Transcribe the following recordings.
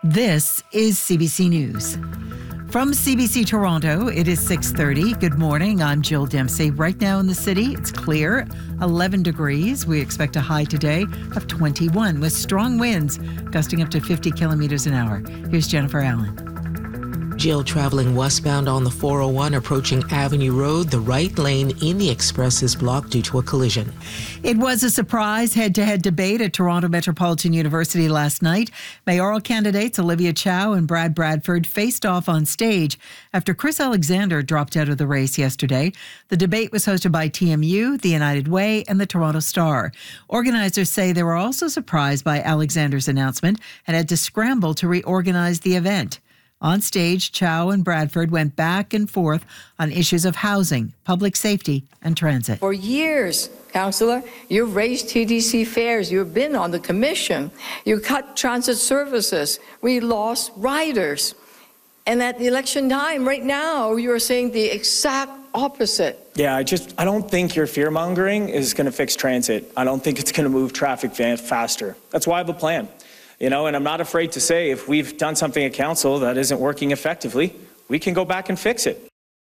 This is CBC News. From CBC Toronto, it is 6:30. Good morning. I'm Jill Dempsey. Right now in the city, it's clear, 11 degrees. We expect a high today of 21 with strong winds gusting up to 50 kilometers an hour. Here's Jennifer Allen. Jill, traveling westbound on the 401 approaching Avenue Road. The right lane in the express is blocked due to a collision. It was a surprise head-to-head debate at Toronto Metropolitan University last night. Mayoral candidates Olivia Chow and Brad Bradford faced off on stage after Chris Alexander dropped out of the race yesterday. The debate was hosted by TMU, the United Way, and the Toronto Star. Organizers say they were also surprised by Alexander's announcement and had to scramble to reorganize the event. On stage, Chow and Bradford went back and forth on issues of housing, public safety, and transit. For years, Councillor, you've raised TTC fares. You've been on the commission. You cut transit services. We lost riders. And at the election time, right now, you're saying the exact opposite. Yeah, I don't think your fear-mongering is going to fix transit. I don't think it's going to move traffic faster. That's why I have a plan. And I'm not afraid to say if we've done something at council that isn't working effectively, we can go back and fix it.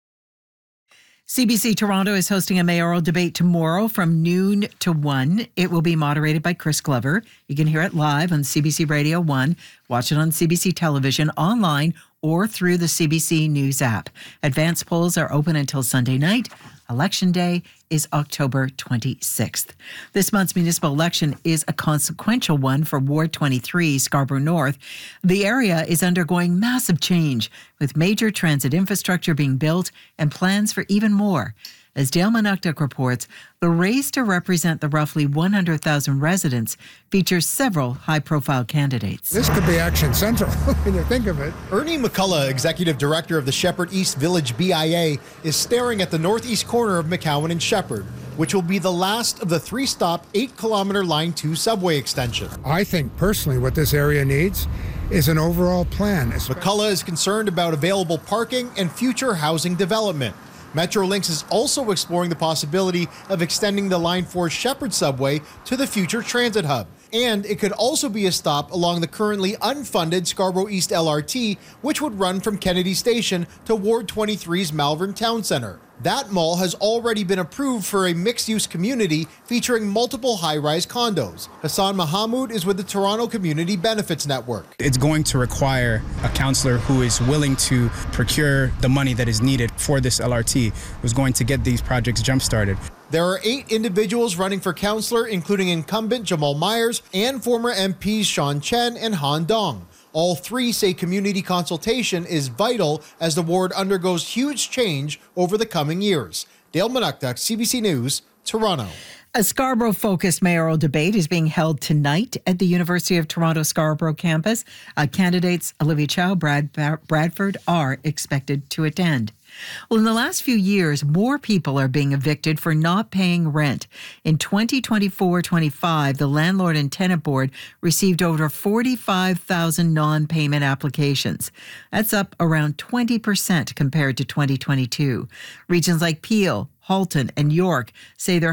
CBC Toronto is hosting a mayoral debate tomorrow from noon to 1. It will be moderated by Chris Glover. You can hear it live on CBC Radio 1, watch it on CBC Television, online, or through the CBC News app. Advance polls are open until Sunday night. Election Day is October 26th. This month's municipal election is a consequential one for Ward 23, Scarborough North. The area is undergoing massive change, with major transit infrastructure being built and plans for even more. As Dale Manuktuk reports, the race to represent the roughly 100,000 residents features several high-profile candidates. This could be Action Central when you think of it. Ernie McCullough, Executive Director of the Shepherd East Village BIA, is staring at the northeast corner of McCowan and Shepherd, which will be the last of the 3-stop, 8-kilometer Line 2 subway extension. I think personally what this area needs is an overall plan. McCullough is concerned about available parking and future housing development. Metrolinx is also exploring the possibility of extending the Line 4 Shepherd subway to the future transit hub. And it could also be a stop along the currently unfunded Scarborough East LRT, which would run from Kennedy Station to Ward 23's Malvern Town Centre. That mall has already been approved for a mixed-use community featuring multiple high-rise condos. Hassan Mahamud is with the Toronto Community Benefits Network. It's going to require a councillor who is willing to procure the money that is needed for this LRT, who's going to get these projects jump-started. There are 8 individuals running for councillor, including incumbent Jamal Myers and former MPs Sean Chen and Han Dong. All 3 say community consultation is vital as the ward undergoes huge change over the coming years. Dale Manuktuk, CBC News, Toronto. A Scarborough-focused mayoral debate is being held tonight at the University of Toronto Scarborough campus. Candidates Olivia Chow, Bradford are expected to attend. Well, in the last few years, more people are being evicted for not paying rent. In 2024-25, the Landlord and Tenant Board received over 45,000 non-payment applications. That's up around 20% compared to 2022. Regions like Peel, Halton, and York say they're